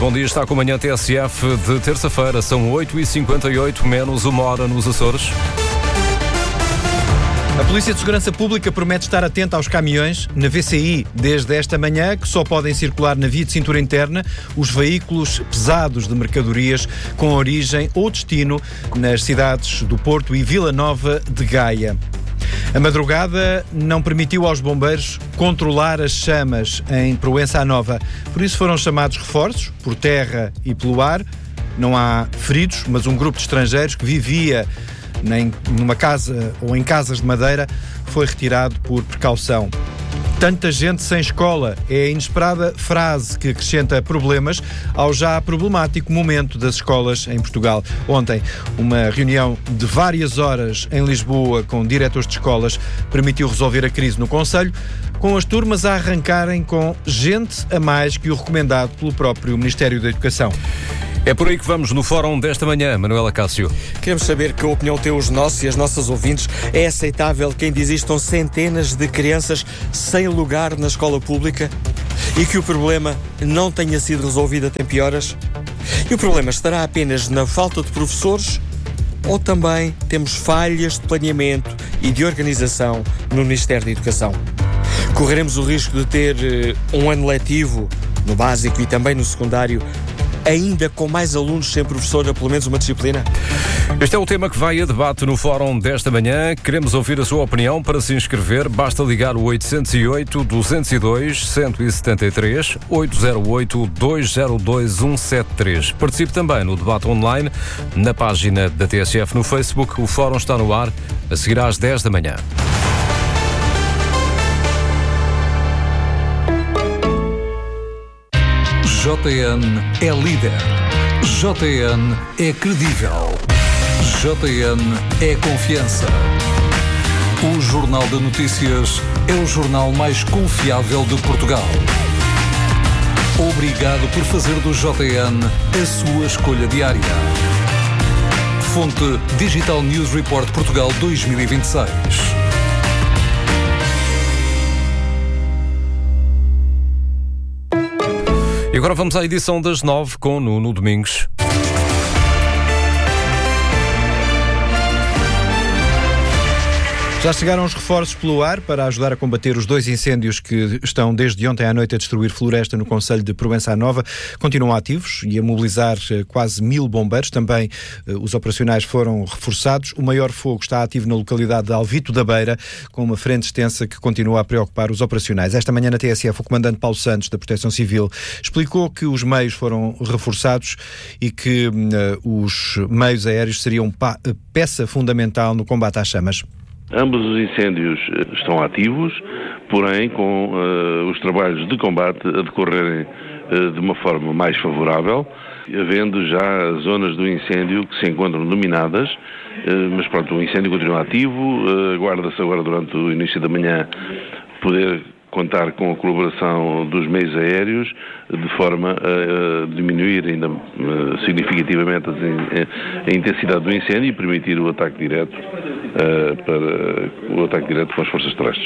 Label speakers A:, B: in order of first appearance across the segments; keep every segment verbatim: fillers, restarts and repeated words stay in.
A: bom dia. Está com a manhã T S F de terça-feira. São oito e cinquenta e oito, menos uma hora nos Açores.
B: A Polícia de Segurança Pública promete estar atenta aos caminhões na V C I desde esta manhã, que só podem circular na via de cintura interna os veículos pesados de mercadorias com origem ou destino nas cidades do Porto e Vila Nova de Gaia. A madrugada não permitiu aos bombeiros controlar as chamas em Proença à Nova. Por isso foram chamados reforços, por terra e pelo ar. Não há feridos, mas um grupo de estrangeiros que vivia nem numa casa ou em casas de madeira foi retirado por precaução. Tanta gente sem escola é a inesperada frase que acrescenta problemas ao já problemático momento das escolas em Portugal. Ontem, uma reunião de várias horas em Lisboa com diretores de escolas permitiu resolver a crise no concelho, com as turmas a arrancarem com gente a mais que o recomendado pelo próprio Ministério da Educação.
A: É por aí que vamos no fórum desta manhã, Manuela Cássio.
C: Queremos saber que a opinião tem os nossos e as nossas ouvintes. É aceitável que ainda existam centenas de crianças sem lugar na escola pública e que o problema não tenha sido resolvido a tempo e horas? E o problema estará apenas na falta de professores ou também temos falhas de planeamento e de organização no Ministério da Educação? Correremos o risco de ter uh, um ano letivo no básico e também no secundário ainda com mais alunos sem professor a pelo menos uma disciplina?
A: Este é o tema que vai a debate no fórum desta manhã. Queremos ouvir a sua opinião. Para se inscrever, basta ligar o oito zero oito, dois zero dois, um sete três, oito zero oito, dois zero dois, um sete três. Participe também no debate online na página da T S F no Facebook. O fórum está no ar a seguir às dez da manhã.
D: J N é líder. J N é credível. J N é confiança. O Jornal de Notícias é o jornal mais confiável de Portugal. Obrigado por fazer do J N a sua escolha diária. Fonte Digital News Report Portugal dois mil e vinte e seis.
A: E agora vamos à edição das nove com Nuno Domingos.
B: Já chegaram os reforços pelo ar para ajudar a combater os dois incêndios que estão desde ontem à noite a destruir floresta no concelho de Proença à Nova. Continuam ativos e a mobilizar quase mil bombeiros. Também os operacionais foram reforçados. O maior fogo está ativo na localidade de Alvito da Beira, com uma frente extensa que continua a preocupar os operacionais. Esta manhã na T S F, o comandante Paulo Santos, da Proteção Civil, explicou que os meios foram reforçados e que uh, os meios aéreos seriam pa- peça fundamental no combate às chamas.
E: Ambos os incêndios estão ativos, porém com uh, os trabalhos de combate a decorrerem uh, de uma forma mais favorável, havendo já zonas do incêndio que se encontram dominadas, uh, mas pronto, o incêndio continua ativo, uh, aguarda-se agora durante o início da manhã poder contar com a colaboração dos meios aéreos de forma a, a diminuir ainda uh, significativamente a, a intensidade do incêndio e permitir o ataque direto uh, para o ataque direto com as forças terrestres.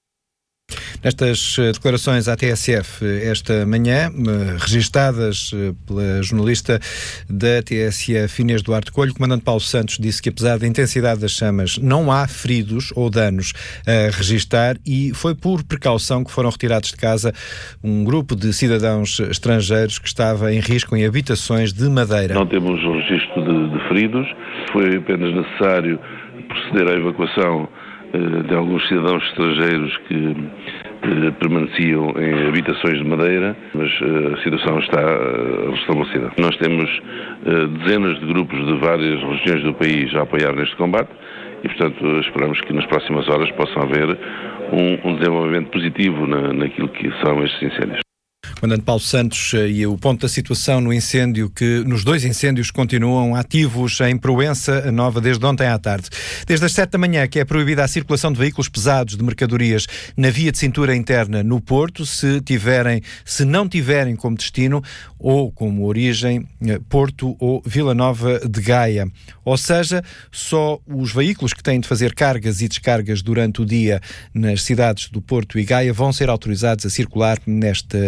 B: Nestas declarações à T S F esta manhã, registadas pela jornalista da T S F Inês Duarte Coelho, o comandante Paulo Santos disse que apesar da intensidade das chamas não há feridos ou danos a registar e foi por precaução que foram retirados de casa um grupo de cidadãos estrangeiros que estava em risco em habitações de madeira.
E: Não temos o registro de, de feridos, foi apenas necessário proceder à evacuação eh, de alguns cidadãos estrangeiros que eh, permaneciam em habitações de madeira, mas eh, a situação está eh, restabelecida. Nós temos eh, dezenas de grupos de várias regiões do país a apoiar neste combate e, portanto, esperamos que nas próximas horas possam haver um, um desenvolvimento positivo na, naquilo que são estes incêndios.
B: Comandante Paulo Santos, e o ponto da situação no incêndio, que nos dois incêndios continuam ativos em Proença Nova desde ontem à tarde. Desde as sete da manhã que é proibida a circulação de veículos pesados de mercadorias na via de cintura interna no Porto, se tiverem, se não tiverem como destino ou como origem Porto ou Vila Nova de Gaia. Ou seja, só os veículos que têm de fazer cargas e descargas durante o dia nas cidades do Porto e Gaia vão ser autorizados a circular nesta via.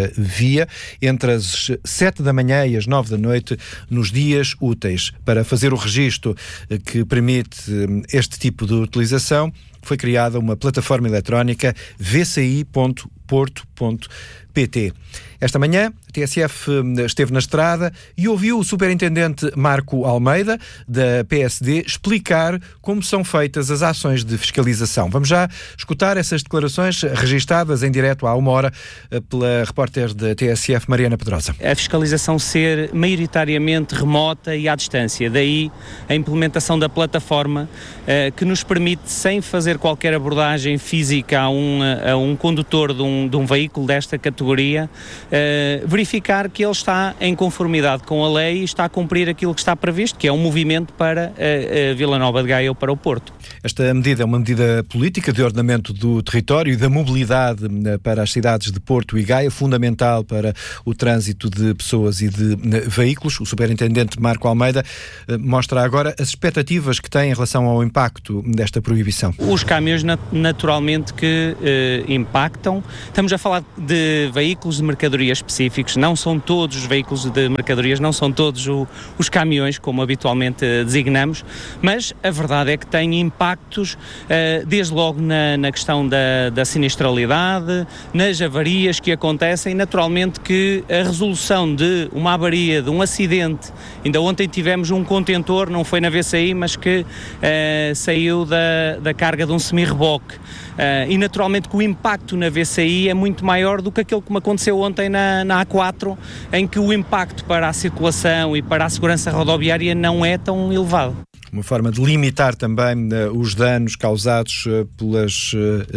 B: via entre as sete da manhã e as nove da noite nos dias úteis. Para fazer o registro que permite este tipo de utilização, foi criada uma plataforma eletrónica v c i ponto porto ponto p t. Esta manhã, a T S F esteve na estrada e ouviu o superintendente Marco Almeida, da P S D, explicar como são feitas as ações de fiscalização. Vamos já escutar essas declarações registadas em direto há uma hora pela repórter da T S F, Mariana Pedrosa.
F: A fiscalização ser maioritariamente remota e à distância. Daí a implementação da plataforma eh, que nos permite, sem fazer qualquer abordagem física a um, a um condutor de um, de um veículo desta categoria, Uh, verificar que ele está em conformidade com a lei e está a cumprir aquilo que está previsto, que é um movimento para uh, uh, Vila Nova de Gaia ou para o Porto.
B: Esta medida é uma medida política de ordenamento do território e da mobilidade uh, para as cidades de Porto e Gaia, fundamental para o trânsito de pessoas e de uh, veículos. O superintendente Marco Almeida uh, mostra agora as expectativas que tem em relação ao impacto desta proibição.
F: Os caminhões nat- naturalmente que uh, impactam. Estamos a falar de veículos de mercadorias específicos, não são todos os veículos de mercadorias, não são todos o, os caminhões, como habitualmente uh, designamos, mas a verdade é que tem impactos uh, desde logo na, na questão da, da sinistralidade, nas avarias que acontecem, naturalmente que a resolução de uma avaria, de um acidente, ainda ontem tivemos um contentor, não foi na V C I, mas que uh, saiu da, da carga de um semi-reboque. Uh, e naturalmente que o impacto na V C I é muito maior do que aquele que me aconteceu ontem na, na A quatro, em que o impacto para a circulação e para a segurança rodoviária não é tão elevado.
B: Uma forma de limitar também uh, os danos causados uh, pelas, uh,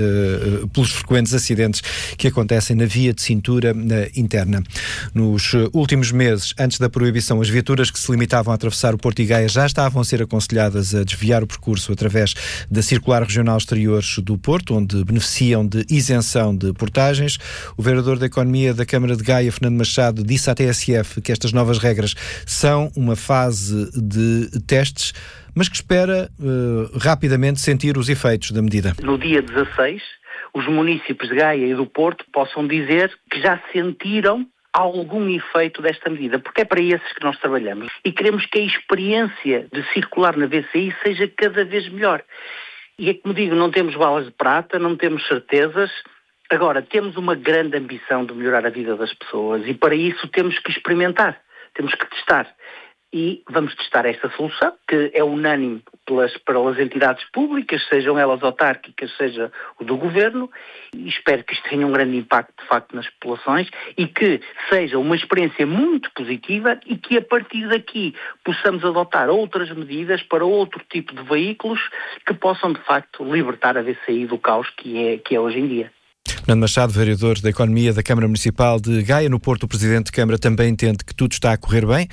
B: uh, pelos frequentes acidentes que acontecem na via de cintura uh, interna. Nos uh, últimos meses, antes da proibição, as viaturas que se limitavam a atravessar o Porto e Gaia já estavam a ser aconselhadas a desviar o percurso através da Circular Regional Exteriores do Porto, onde beneficiam de isenção de portagens. O vereador da Economia da Câmara de Gaia, Fernando Machado, disse à T S F que estas novas regras são uma fase de testes, mas que espera uh, rapidamente sentir os efeitos da medida.
G: No dia dezasseis, os municípios de Gaia e do Porto possam dizer que já sentiram algum efeito desta medida, porque é para esses que nós trabalhamos. E queremos que a experiência de circular na V C I seja cada vez melhor. E é como digo, não temos balas de prata, não temos certezas. Agora, temos uma grande ambição de melhorar a vida das pessoas e para isso temos que experimentar, temos que testar. E vamos testar esta solução, que é unânime pelas, pelas entidades públicas, sejam elas autárquicas, seja o do Governo, e espero que isto tenha um grande impacto, de facto, nas populações e que seja uma experiência muito positiva e que, a partir daqui, possamos adotar outras medidas para outro tipo de veículos que possam, de facto, libertar a V C I do caos que é, que é hoje em dia.
B: Fernando Machado, vereador da Economia da Câmara Municipal de Gaia. No Porto, o Presidente de Câmara também entende que tudo está a correr bem.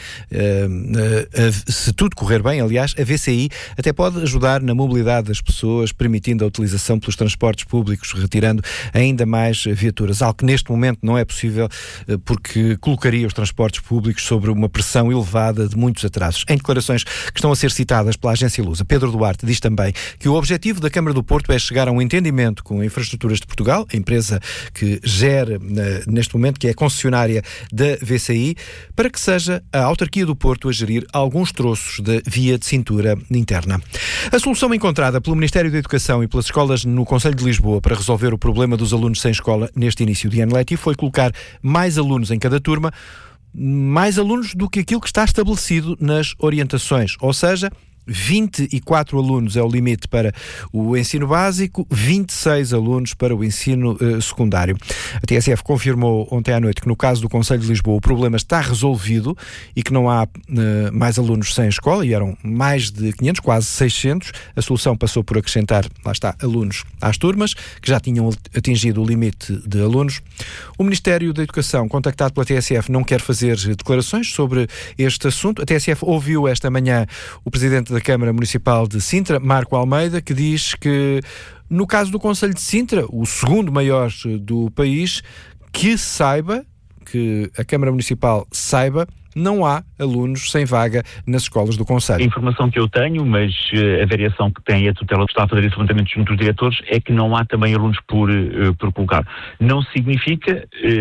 B: Uh, uh, se tudo correr bem, aliás, a V C I até pode ajudar na mobilidade das pessoas, permitindo a utilização pelos transportes públicos, retirando ainda mais viaturas. Algo que neste momento não é possível, uh, porque colocaria os transportes públicos sobre uma pressão elevada de muitos atrasos. Em declarações que estão a ser citadas pela agência Lusa, Pedro Duarte diz também que o objetivo da Câmara do Porto é chegar a um entendimento com a Infraestruturas de Portugal, a empresa que gera neste momento, que é a concessionária da V C I, para que seja a autarquia do Porto a gerir alguns troços da via de cintura interna. A solução encontrada pelo Ministério da Educação e pelas escolas no Concelho de Lisboa para resolver o problema dos alunos sem escola neste início de ano letivo foi colocar mais alunos em cada turma, mais alunos do que aquilo que está estabelecido nas orientações, ou seja, vinte e quatro alunos é o limite para o ensino básico, vinte e seis alunos para o ensino uh, secundário. A T S F confirmou ontem à noite que no caso do Concelho de Lisboa o problema está resolvido e que não há uh, mais alunos sem escola, e eram mais de quinhentos, quase seiscentos. A solução passou por acrescentar, lá está, alunos às turmas, que já tinham atingido o limite de alunos. O Ministério da Educação, contactado pela T S F, não quer fazer declarações sobre este assunto. A T S F ouviu esta manhã o Presidente da Câmara Municipal de Sintra, Marco Almeida, que diz que no caso do Concelho de Sintra, o segundo maior do país, que saiba, que a Câmara Municipal saiba, não há alunos sem vaga nas escolas do Concelho.
H: A informação que eu tenho, mas uh, a variação que tem a tutela que está a fazer esse levantamento junto dos diretores, é que não há também alunos por, uh, por colocar. Não significa uh, que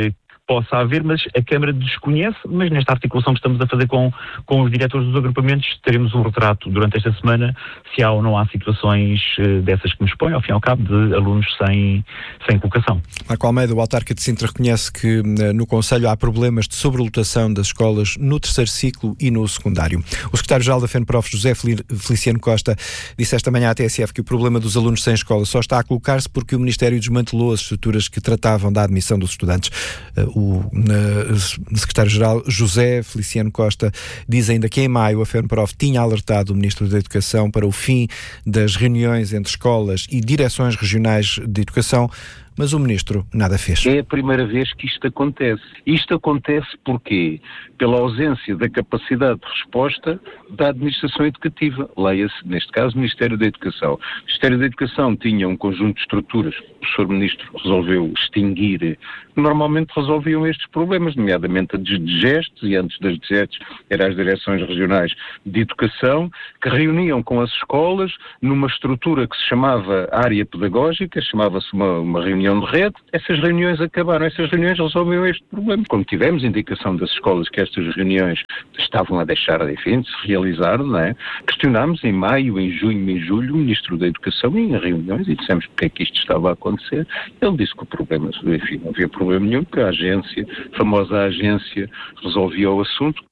H: possa haver, mas a Câmara desconhece, mas nesta articulação que estamos a fazer com, com os diretores dos agrupamentos, teremos um retrato durante esta semana, se há ou não há situações uh, dessas que nos põem, ao fim e ao cabo, de alunos sem, sem colocação.
B: Marco Almeida, o autarca de Sintra, reconhece que uh, no Conselho há problemas de sobrelotação das escolas no terceiro ciclo e no secundário. O secretário-geral da FENPROF, José Feliciano Costa, disse esta manhã à T S F que o problema dos alunos sem escola só está a colocar-se porque o Ministério desmantelou as estruturas que tratavam da admissão dos estudantes. O secretário-geral José Feliciano Costa diz ainda que em maio a FENPROF tinha alertado o Ministro da Educação para o fim das reuniões entre escolas e direções regionais de educação, mas o Ministro nada fez.
I: É a primeira vez que isto acontece. Isto acontece porquê? Pela ausência da capacidade de resposta da administração educativa. Leia-se, neste caso, o Ministério da Educação. O Ministério da Educação tinha um conjunto de estruturas que o senhor Ministro resolveu extinguir, que normalmente resolviam estes problemas, nomeadamente a de gestos, e antes das gestos eram as direções regionais de educação, que reuniam com as escolas numa estrutura que se chamava área pedagógica, chamava-se uma, uma reunião de rede. Essas reuniões acabaram, essas reuniões resolveram este problema. Como tivemos indicação das escolas que estas reuniões estavam a deixar, enfim, de se realizar, não é? Questionámos em maio, em junho, em julho, o Ministro da Educação em reuniões e dissemos porque é que isto estava a acontecer. Ele disse que o problema, enfim, não havia problema nenhum, que a agência, a famosa agência, resolvia o assunto.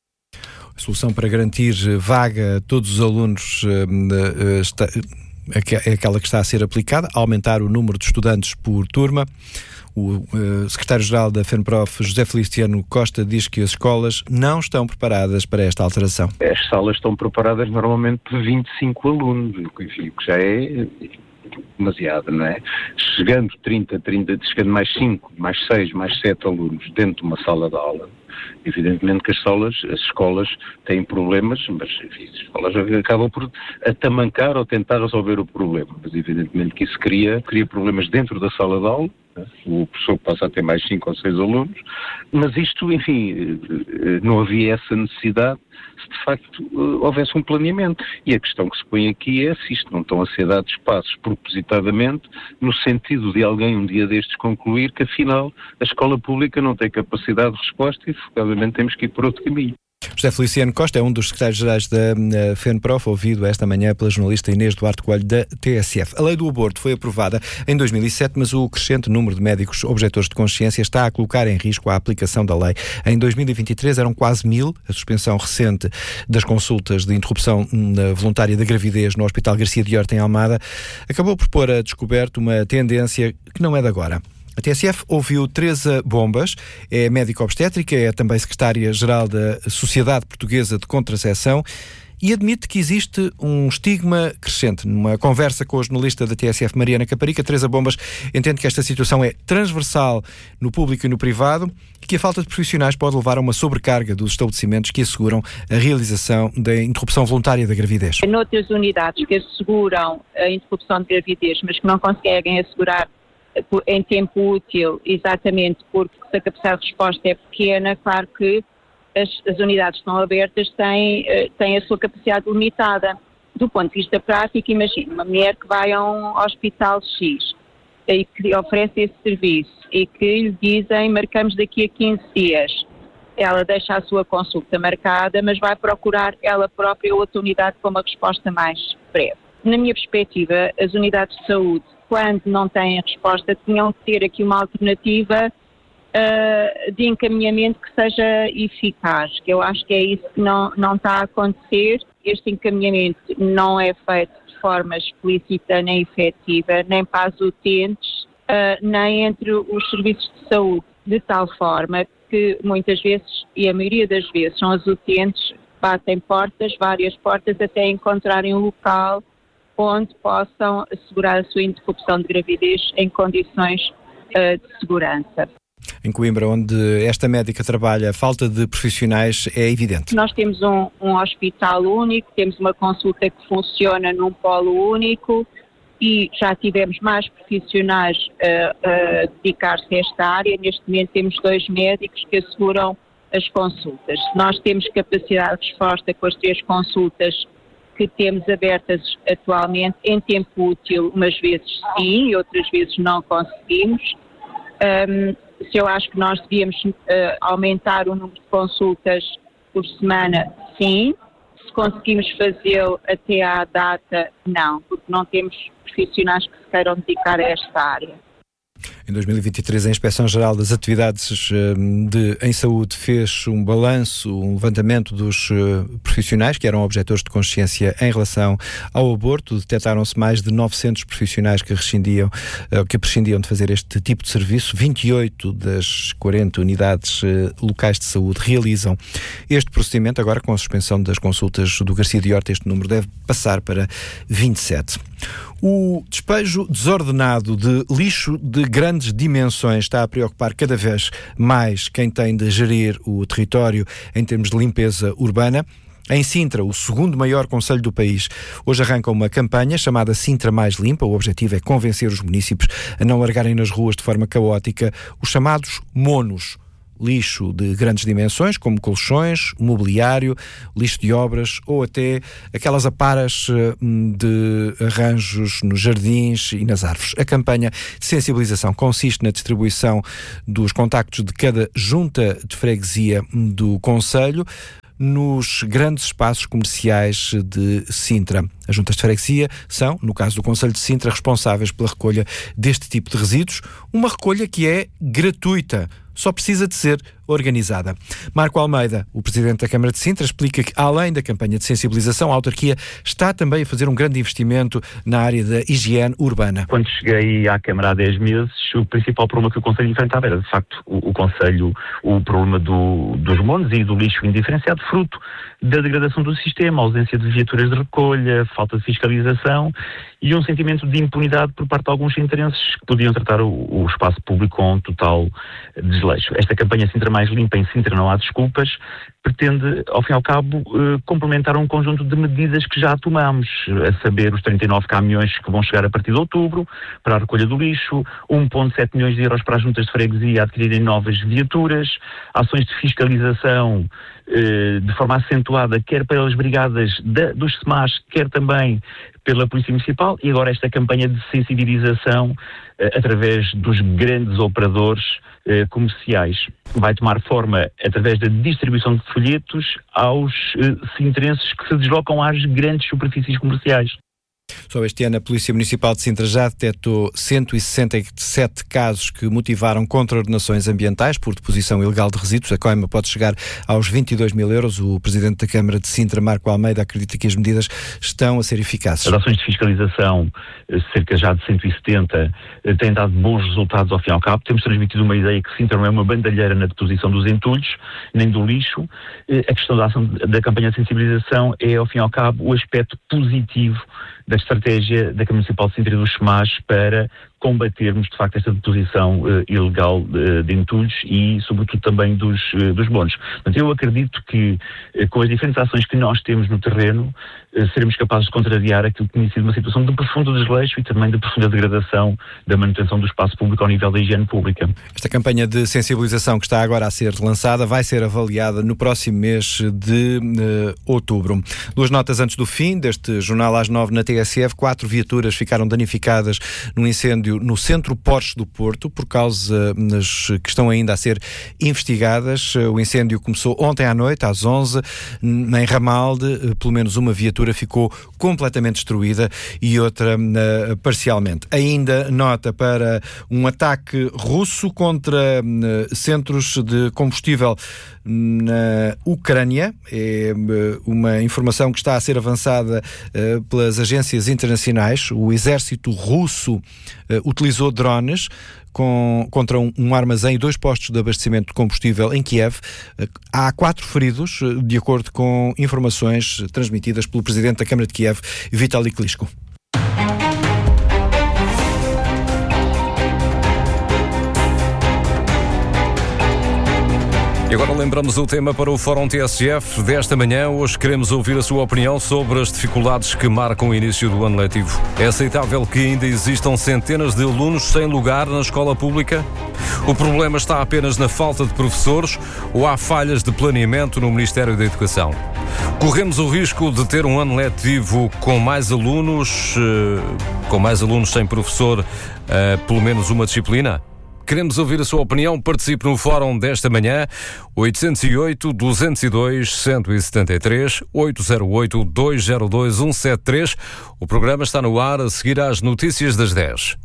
B: A solução para garantir vaga a todos os alunos uh, está... é aquela que está a ser aplicada, aumentar o número de estudantes por turma. O uh, secretário-geral da FENPROF, José Feliciano Costa, diz que as escolas não estão preparadas para esta alteração.
I: As salas estão preparadas normalmente por vinte e cinco alunos, o que já é demasiado, não é? Chegando trinta, trinta, chegando mais cinco, mais seis, mais sete alunos dentro de uma sala de aula, evidentemente que as salas, as escolas têm problemas, mas enfim, as escolas acabam por atamancar ou tentar resolver o problema, mas evidentemente que isso cria, cria problemas dentro da sala de aula, né? O professor passa a ter mais cinco ou seis alunos, mas isto, enfim, não havia essa necessidade se de facto houvesse um planeamento. E a questão que se põe aqui é se isto não estão a ser dados passos propositadamente no sentido de alguém um dia destes concluir que afinal a escola pública não tem capacidade de resposta e focadamente temos que ir por outro caminho.
B: José Feliciano Costa é um dos secretários-gerais da FENPROF, ouvido esta manhã pela jornalista Inês Duarte Coelho da T S F. A lei do aborto foi aprovada em dois mil e sete, mas o crescente número de médicos objetores de consciência está a colocar em risco a aplicação da lei. Em dois mil e vinte e três eram quase mil. A suspensão recente das consultas de interrupção voluntária da gravidez no Hospital Garcia de Horta, em Almada, acabou por pôr a descoberto uma tendência que não é de agora. A T S F ouviu Teresa Bombas, é médica obstétrica, é também secretária-geral da Sociedade Portuguesa de Contracepção e admite que existe um estigma crescente. Numa conversa com a jornalista da T S F, Mariana Caparica, Teresa Bombas entende que esta situação é transversal no público e no privado e que a falta de profissionais pode levar a uma sobrecarga dos estabelecimentos que asseguram a realização da interrupção voluntária da gravidez.
J: Noutras unidades que asseguram a interrupção de gravidez, mas que não conseguem assegurar em tempo útil, exatamente porque se a capacidade de resposta é pequena, claro que as, as unidades que estão abertas têm, têm a sua capacidade limitada. Do ponto de vista prático, imagine uma mulher que vai a um hospital X e que oferece esse serviço e que lhe dizem marcamos daqui a quinze dias. Ela deixa a sua consulta marcada, mas vai procurar ela própria outra unidade com uma resposta mais breve. Na minha perspectiva, as unidades de saúde, quando não têm resposta, tinham que ter aqui uma alternativa uh, de encaminhamento que seja eficaz, que eu acho que é isso que não, não está a acontecer. Este encaminhamento não é feito de forma explícita nem efetiva, nem para as utentes, uh, nem entre os serviços de saúde, de tal forma que muitas vezes, e a maioria das vezes, são as utentes que batem portas, várias portas, até encontrarem um local onde possam assegurar a sua interrupção de gravidez em condições uh, de segurança.
B: Em Coimbra, onde esta médica trabalha, a falta de profissionais é evidente.
J: Nós temos um, um hospital único, temos uma consulta que funciona num polo único e já tivemos mais profissionais a, a dedicar-se a esta área. Neste momento temos dois médicos que asseguram as consultas. Nós temos capacidade de resposta com as três consultas que temos abertas atualmente em tempo útil, umas vezes sim, outras vezes não conseguimos. Um, se eu acho que nós devíamos uh, aumentar o número de consultas por semana, sim. Se conseguimos fazê-lo até à data, não, porque não temos profissionais que se queiram dedicar a esta área.
B: Em dois mil e vinte e três, a Inspeção-Geral das Atividades de, em Saúde fez um balanço, um levantamento dos uh, profissionais que eram objetores de consciência em relação ao aborto. Detectaram-se mais de novecentos profissionais que rescindiam, uh, que prescindiam de fazer este tipo de serviço. vinte e oito das quarenta unidades uh, locais de saúde realizam este procedimento. Agora, com a suspensão das consultas do Garcia de Horta, este número deve passar para vinte e sete. O despejo desordenado de lixo de grandes dimensões está a preocupar cada vez mais quem tem de gerir o território em termos de limpeza urbana. Em Sintra, o segundo maior concelho do país, hoje arranca uma campanha chamada Sintra Mais Limpa. O objetivo é convencer os municípios a não largarem nas ruas de forma caótica os chamados monos. Lixo de grandes dimensões, como colchões, mobiliário, lixo de obras ou até aquelas aparas de arranjos nos jardins e nas árvores. A campanha de sensibilização consiste na distribuição dos contactos de cada junta de freguesia do concelho nos grandes espaços comerciais de Sintra. As juntas de freguesia são, no caso do concelho de Sintra, responsáveis pela recolha deste tipo de resíduos, uma recolha que é gratuita. Só precisa de ser organizada. Marco Almeida, o presidente da Câmara de Sintra, explica que, além da campanha de sensibilização, a autarquia está também a fazer um grande investimento na área da higiene urbana.
H: Quando cheguei à Câmara há dez meses, o principal problema que o Concelho enfrentava era, de facto, o, o Concelho, o problema do, dos monos e do lixo indiferenciado, fruto da degradação do sistema, ausência de viaturas de recolha, falta de fiscalização e um sentimento de impunidade por parte de alguns interesses que podiam tratar o, o espaço público com total desleixo. Esta campanha Sintra Mais Limpa, em Sintra Não Há Desculpas, pretende, ao fim e ao cabo, eh, complementar um conjunto de medidas que já tomamos, a saber, os trinta e nove caminhões que vão chegar a partir de outubro para a recolha do lixo, um vírgula sete milhões de euros para as juntas de freguesia adquirirem novas viaturas, ações de fiscalização eh, de forma acentuada, quer pelas brigadas da, dos S M A S, quer também pela Polícia Municipal, e agora esta campanha de sensibilização eh, através dos grandes operadores eh, comerciais. Vai tomar forma através da distribuição de folhetos aos eh, sintrenses que se deslocam às grandes superfícies comerciais.
B: Só este ano a Polícia Municipal de Sintra já detectou cento e sessenta e sete casos que motivaram contraordenações ambientais por deposição ilegal de resíduos. A coima pode chegar aos vinte e dois mil euros. O Presidente da Câmara de Sintra, Marco Almeida, acredita que as medidas estão a ser eficazes.
H: As ações de fiscalização, cerca já de cento e setenta, têm dado bons resultados ao fim e ao cabo. Temos transmitido uma ideia que Sintra não é uma bandalheira na deposição dos entulhos, nem do lixo. A questão da ação da campanha de sensibilização é, ao fim e ao cabo, o aspecto positivo da estratégia da Câmara Municipal de Sintra e dos S M A S para combatermos, de facto, esta deposição uh, ilegal uh, de entulhos e, sobretudo, também dos, uh, dos bónus. Portanto, eu acredito que, uh, com as diferentes ações que nós temos no terreno, uh, seremos capazes de contrariar aquilo que tem sido uma situação de profundo desleixo e também de profunda degradação da manutenção do espaço público ao nível da higiene pública.
B: Esta campanha de sensibilização que está agora a ser lançada vai ser avaliada no próximo mês de uh, outubro. Duas notas antes do fim deste Jornal às nove na T S F. Quatro viaturas ficaram danificadas num incêndio no centro Porsche do Porto, por causa das que estão ainda a ser investigadas. O incêndio começou ontem à noite, às onze, em Ramalde. Pelo menos uma viatura ficou completamente destruída e outra uh, parcialmente. Ainda nota para um ataque russo contra uh, centros de combustível na Ucrânia. É uh, uma informação que está a ser avançada uh, pelas agências internacionais. O exército russo uh, utilizou drones com, contra um, um armazém e dois postos de abastecimento de combustível em Kiev. Uh, há quatro feridos, uh, de acordo com informações transmitidas pelo presidente da Câmara de Kiev, Vitaly Klitschko.
A: E agora lembramos o tema para o Fórum T S F desta manhã. Hoje queremos ouvir a sua opinião sobre as dificuldades que marcam o início do ano letivo. É aceitável que ainda existam centenas de alunos sem lugar na escola pública? O problema está apenas na falta de professores ou há falhas de planeamento no Ministério da Educação? Corremos o risco de ter um ano letivo com mais alunos, com mais alunos sem professor, pelo menos uma disciplina? Queremos ouvir a sua opinião. Participe no fórum desta manhã. oito zero oito, duzentos e dois, cento e setenta e três, oito zero oito, dois zero dois, um sete três. O programa está no ar a seguir às notícias das dez.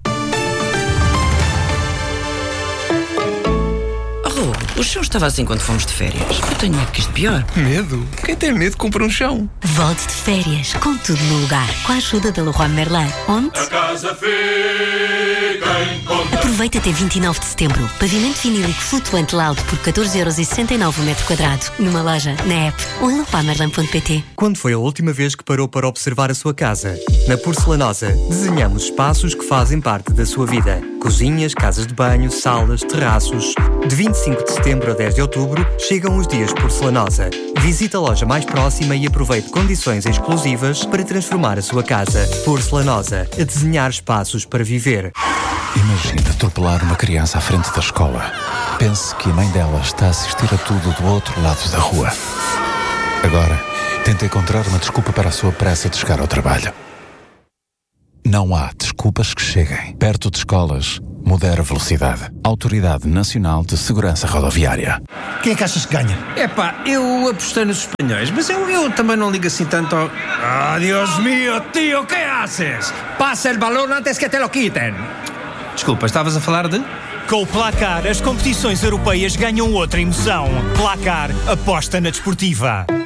K: O chão estava assim quando fomos de férias. Eu tenho medo que isto pior.
L: Medo? Quem tem medo compra um chão.
M: Volte de férias, com tudo no lugar, com a ajuda da Leroy Merlin. Onde?
N: A casa fica em conta.
M: Aproveita até vinte e nove de setembro. Pavimento vinílico flutuante Loud por catorze euros e sessenta e nove o metro quadrado. Numa loja, na app ou em leroy merlin ponto pt.
O: Quando foi a última vez que parou para observar a sua casa? Na Porcelanosa, desenhamos espaços que fazem parte da sua vida. Cozinhas, casas de banho, salas, terraços. De vinte e cinco de setembro a dez de outubro, chegam os dias Porcelanosa. Visite a loja mais próxima e aproveite condições exclusivas para transformar a sua casa. Porcelanosa, a desenhar espaços para viver.
P: Imagine atropelar uma criança à frente da escola. Pense que a mãe dela está a assistir a tudo do outro lado da rua. Agora, tente encontrar uma desculpa para a sua pressa de chegar ao trabalho. Não há desculpas que cheguem. Perto de escolas, modera a velocidade. Autoridade Nacional de Segurança Rodoviária.
Q: Quem é que achas que ganha?
R: Epá, eu apostei nos espanhóis, mas eu, eu também não ligo assim tanto ao...
Q: Ah, Dios mío, tío, ¿qué haces? Pasa el balón antes que te lo quiten.
R: Desculpa, estavas a falar de...
S: Com o Placar, as competições europeias ganham outra emoção. Placar, aposta na desportiva.